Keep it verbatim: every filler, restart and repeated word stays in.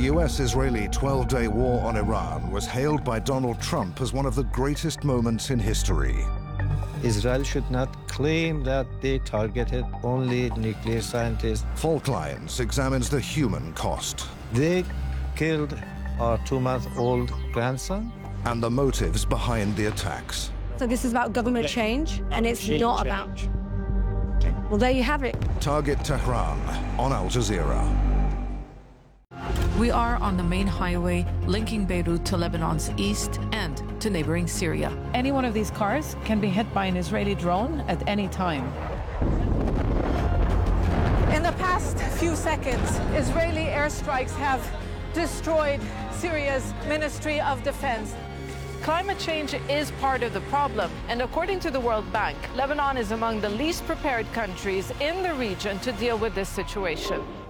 U S Israeli twelve-day war on Iran was hailed by Donald Trump as one of the greatest moments in history. Israel should not claim that they targeted only nuclear scientists. Fault Lines examines the human cost. They killed our two-month-old grandson. And the motives behind the attacks. So this is about government change, and it's Change, not change. about... Well, there you have it. Target Tehran on Al Jazeera. We are on the main highway linking Beirut to Lebanon's east and to neighboring Syria. Any one of these cars can be hit by an Israeli drone at any time. In the past few seconds, Israeli airstrikes have destroyed Syria's Ministry of Defense. Climate change is part of the problem, and according to the World Bank, Lebanon is among the least prepared countries in the region to deal with this situation.